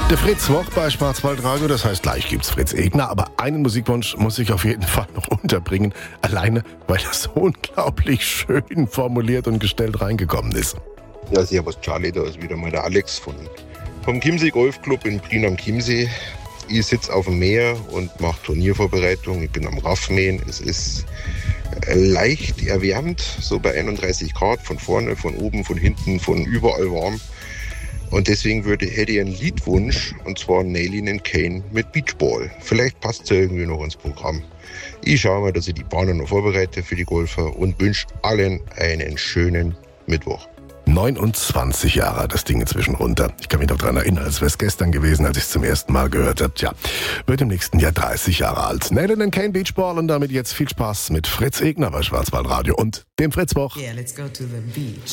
Der Fritz Woch bei Schwarzwaldradio, das heißt, gleich gibt's Fritz Egner, aber einen Musikwunsch muss ich auf jeden Fall noch unterbringen, alleine, weil er so unglaublich schön formuliert und gestellt reingekommen ist. Ja, servus Charlie, da ist wieder mal der Alex vom Chiemsee Golfclub in Prien am Chiemsee. Ich sitze auf dem Meer und mache Turniervorbereitung, ich bin am Raffmähen, es ist leicht erwärmt, so bei 31 Grad, von vorne, von oben, von hinten, von überall warm. Und deswegen hätte ich einen Liedwunsch, und zwar Nailin and Kane mit Beachball. Vielleicht passt es ja irgendwie noch ins Programm. Ich schaue mal, dass ich die Bahnen noch vorbereite für die Golfer und wünsche allen einen schönen Mittwoch. 29 Jahre das Ding inzwischen runter. Ich kann mich noch daran erinnern, als wäre es gestern gewesen, als ich es zum ersten Mal gehört habe. Tja, wird im nächsten Jahr 30 Jahre alt. Nailin and Kane Beachball und damit jetzt viel Spaß mit Fritz Egner bei Schwarzwaldradio und dem Fritz Woch. Yeah, let's go to the beach.